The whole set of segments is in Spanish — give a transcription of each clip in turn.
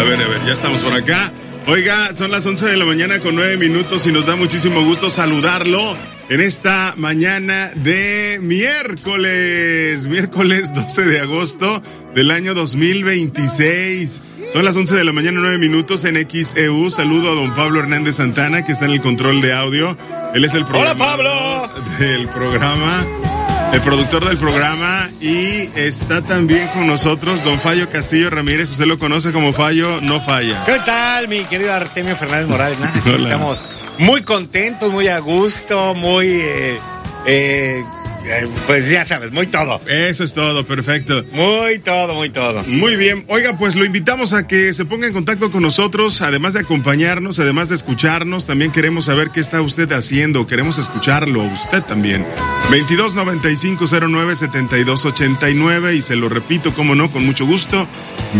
ver, ya estamos por acá. Oiga, son las 11 de la mañana con 9 minutos y nos da muchísimo gusto saludarlo en esta mañana de miércoles 12 de agosto del año 2026. Son las 11 de la mañana, 9 minutos en XEU. Saludo a don Pablo Hernández Santana, que está en el control de audio. Él es el ¡Hola, Pablo! Del programa, el productor del programa, y está también con nosotros don Fallo Castillo Ramírez. Usted lo conoce como Fallo No Falla. ¿Qué tal, mi querido Artemio Fernández Morales? Nada, aquí estamos muy contentos, muy a gusto, muy... pues ya sabes, muy todo. Eso es todo, perfecto. Muy todo. Muy bien. Oiga, pues lo invitamos a que se ponga en contacto con nosotros, además de acompañarnos, además de escucharnos. También queremos saber qué está usted haciendo. Queremos escucharlo, usted también. 2295097289, y se lo repito, cómo no, con mucho gusto.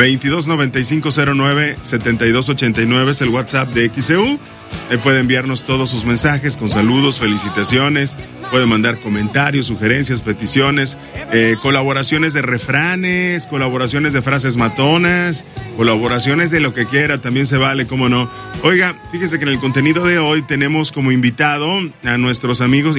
2295097289 es el WhatsApp de XEU. Ahí puede enviarnos todos sus mensajes con saludos, felicitaciones, puede mandar comentarios, sugerencias, peticiones, colaboraciones de refranes, colaboraciones de frases matonas, colaboraciones de lo que quiera, también se vale, cómo no. Oiga, fíjese que en el contenido de hoy tenemos como invitado a nuestros amigos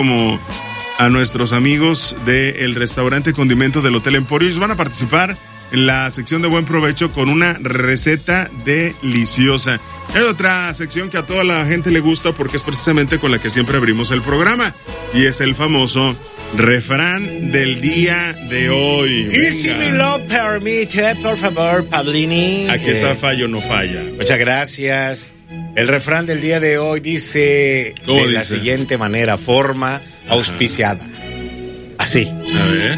del restaurante Condimento del Hotel Emporio. Ellos van a participar en la sección de Buen Provecho con una receta deliciosa. Hay otra sección que a toda la gente le gusta porque es precisamente con la que siempre abrimos el programa, y es el famoso refrán del día de hoy. Y si me lo permite, por favor, Pablini. Aquí está Fallo No Falla. Muchas gracias. El refrán del día de hoy dice la siguiente manera, forma auspiciada. Así. A ver.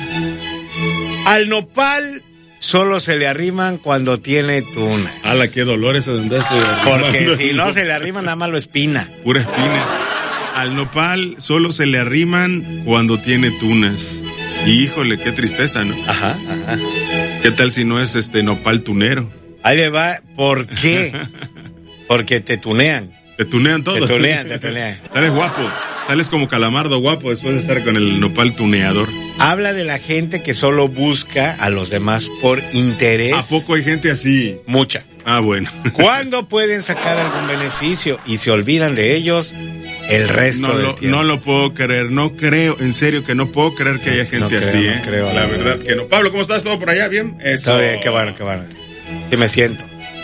Al nopal solo se le arriman cuando tiene tunas. ¡Hala, qué dolor ese de andarse! Porque si no se le arriman, nada más lo espina. Pura espina. Al nopal solo se le arriman cuando tiene tunas. Híjole, qué tristeza, ¿no? Ajá. ¿Qué tal si no es nopal tunero? Ahí le va. ¿Por qué? Porque te tunean. Te tunean todo. Te tunean. Sales guapo. Sales como calamardo guapo después de estar con el nopal tuneador. Habla de la gente que solo busca a los demás por interés. ¿A poco hay gente así? Mucha. Ah, bueno. ¿Cuándo pueden sacar algún beneficio y se olvidan de ellos el resto del tiempo? No lo puedo creer, no creo, en serio que no puedo creer que haya gente así, No creo, la verdad que no. Pablo, ¿cómo estás? ¿Todo por allá? ¿Bien? Eso. Está bien, qué bueno. Sí me siento.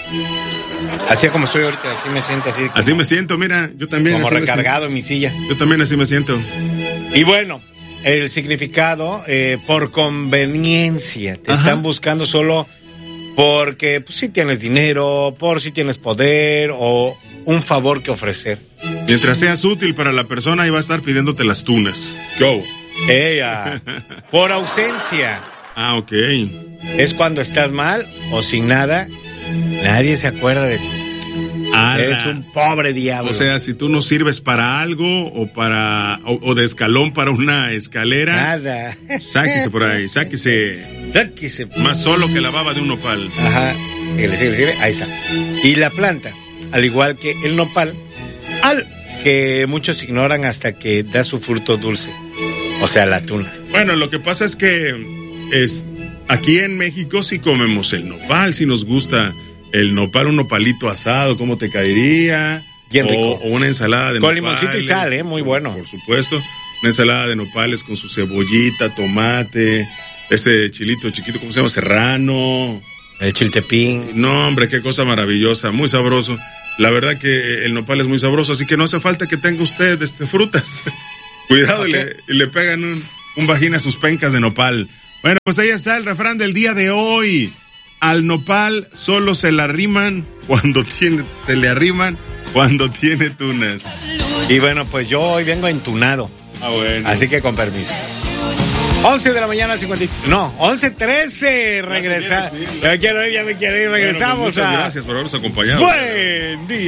Así como estoy ahorita, así me siento así. Así me siento, mira, yo también. Como recargado en mi silla. Yo también así me siento. Y bueno, el significado, por conveniencia. Te están buscando solo porque si tienes dinero, por si tienes poder o un favor que ofrecer. Mientras seas útil para la persona, ahí va a estar pidiéndote las tunas. Go. Ella. Por ausencia. Ah, ok. Es cuando estás mal o sin nada, nadie se acuerda de ti. Eres un pobre diablo. O sea, si tú no sirves para algo o de escalón para una escalera. Nada. Sáquese por ahí, sáquese. Más solo que la baba de un nopal. Ajá. Sigue. Ahí está. Y la planta, al igual que el nopal, que muchos ignoran hasta que da su fruto dulce. O sea, la tuna. Bueno, lo que pasa es que aquí en México sí comemos el nopal, sí nos gusta el nopal, un nopalito asado, ¿cómo te caería? Bien rico. O una ensalada de con nopales. Con limoncito y sal, muy bueno. Por supuesto, una ensalada de nopales con su cebollita, tomate, ese chilito chiquito, ¿cómo se llama? Serrano. El chiltepín. No, hombre, qué cosa maravillosa, muy sabroso. La verdad que el nopal es muy sabroso, así que no hace falta que tenga usted frutas. Cuidado, okay. y le pegan un bajín a sus pencas de nopal. Bueno, pues ahí está el refrán del día de hoy. Al nopal solo se le arriman cuando tiene tunas. Y bueno, pues yo hoy vengo entunado. Ah, bueno. Así que con permiso. 11 de la mañana, 11:13, regresar. Ya me quiero ir, regresamos. Bueno, pues muchas gracias por habernos acompañado. Buen día.